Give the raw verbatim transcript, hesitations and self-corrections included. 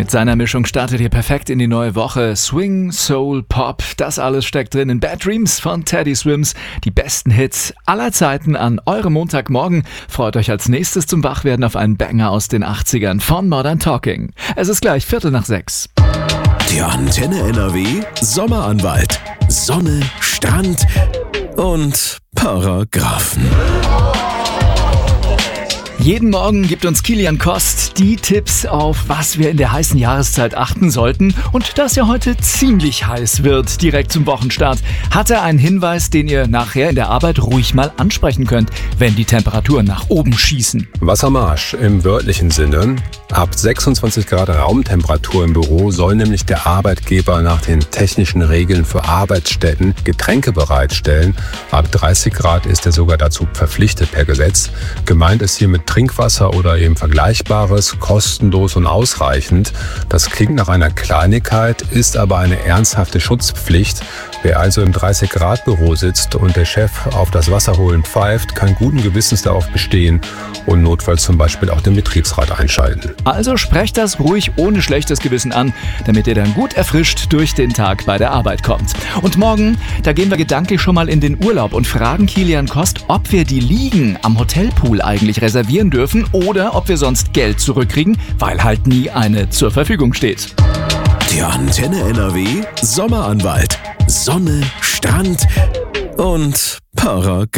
Mit seiner Mischung startet ihr perfekt in die neue Woche. Swing, Soul, Pop, das alles steckt drin in Bad Dreams von Teddy Swims. Die besten Hits aller Zeiten an eurem Montagmorgen. Freut euch als nächstes zum Wachwerden auf einen Banger aus den achtzigern von Modern Talking. Es ist gleich Viertel nach sechs. Der Antenne N R W Sommeranwalt. Sonne, Strand und Paragraphen. Jeden Morgen gibt uns Kilian Kost die Tipps, auf was wir in der heißen Jahreszeit achten sollten. Und da es ja heute ziemlich heiß wird, direkt zum Wochenstart, hat er einen Hinweis, den ihr nachher in der Arbeit ruhig mal ansprechen könnt, wenn die Temperaturen nach oben schießen. Wassermarsch im wörtlichen Sinne. Ab sechsundzwanzig Grad Raumtemperatur im Büro soll nämlich der Arbeitgeber nach den technischen Regeln für Arbeitsstätten Getränke bereitstellen. Ab dreißig Grad ist er sogar dazu verpflichtet per Gesetz. Gemeint ist hier mit Trinkwasser oder eben Vergleichbares, kostenlos und ausreichend. Das klingt nach einer Kleinigkeit, ist aber eine ernsthafte Schutzpflicht. Wer also im dreißig Grad Büro sitzt und der Chef auf das Wasserholen pfeift, kann guten Gewissens darauf bestehen und notfalls zum Beispiel auch den Betriebsrat einschalten. Also sprecht das ruhig ohne schlechtes Gewissen an, damit ihr dann gut erfrischt durch den Tag bei der Arbeit kommt. Und morgen, da gehen wir gedanklich schon mal in den Urlaub und fragen Kilian Kost, ob wir die Liegen am Hotelpool eigentlich reservieren dürfen oder ob wir sonst Geld zurückkriegen, weil halt nie eine zur Verfügung steht. Der Antenne N R W Sommeranwalt. Sonne, Strand und Paragraphen.